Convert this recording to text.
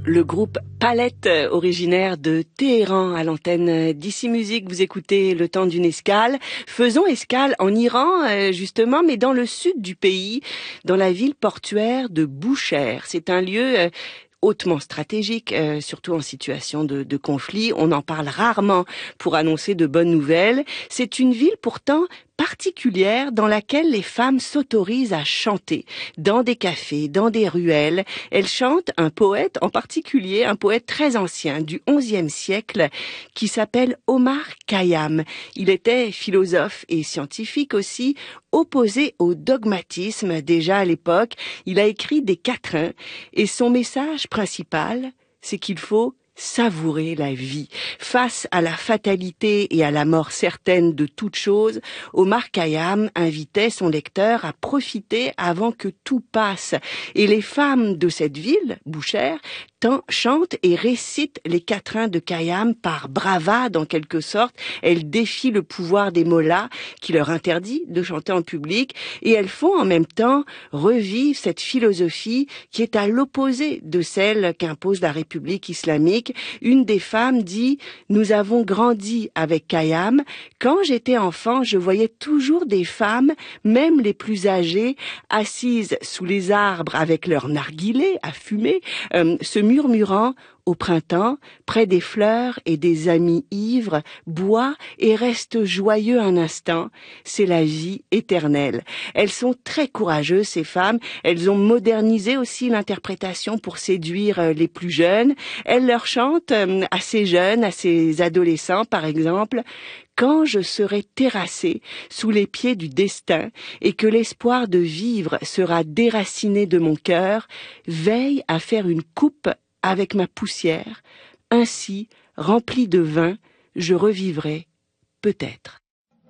Le groupe Palette, originaire de Téhéran, à l'antenne d'Ici Musique. Vous écoutez Le temps d'une escale. Faisons escale en Iran, justement, mais dans le sud du pays, dans la ville portuaire de Boucher. C'est un lieu hautement stratégique, surtout en situation de conflit. On en parle rarement pour annoncer de bonnes nouvelles. C'est une ville pourtant particulière dans laquelle les femmes s'autorisent à chanter dans des cafés, dans des ruelles. Elles chantent un poète en particulier, un poète très ancien du XIe siècle qui s'appelle Omar Khayyam. Il était philosophe et scientifique aussi, opposé au dogmatisme déjà à l'époque. Il a écrit des quatrains et son message principal, c'est qu'il faut savourer la vie. Face à la fatalité et à la mort certaine de toute chose, Omar Khayyam invitait son lecteur à profiter avant que tout passe. Et les femmes de cette ville, Boucher, chantent et récitent les quatrains de Khayyam par bravade en quelque sorte. Elles défient le pouvoir des mollahs qui leur interdit de chanter en public et elles font en même temps revivre cette philosophie qui est à l'opposé de celle qu'impose la République islamique. Une des femmes dit « Nous avons grandi avec Khayyam. Quand j'étais enfant, je voyais toujours des femmes, même les plus âgées, assises sous les arbres avec leur narguilé à fumer, se murmurant au printemps, près des fleurs et des amis ivres, boit et reste joyeux un instant. C'est la vie éternelle. » Elles sont très courageuses, ces femmes. Elles ont modernisé aussi l'interprétation pour séduire les plus jeunes. Elles leur chantent à ces jeunes, à ces adolescents, par exemple, « Quand je serai terrassée sous les pieds du destin et que l'espoir de vivre sera déraciné de mon cœur, veille à faire une coupe avec ma poussière. Ainsi, remplie de vin, je revivrai peut-être. »